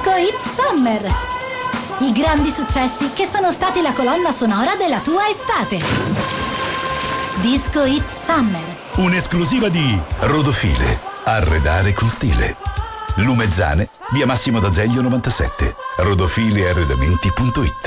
Disco Hit Summer. I grandi successi che sono stati la colonna sonora della tua estate. Disco Hit Summer. Un'esclusiva di Rodofile. Arredare con stile. Lumezzane, via Massimo d'Azeglio 97. Rodofilearredamenti.it.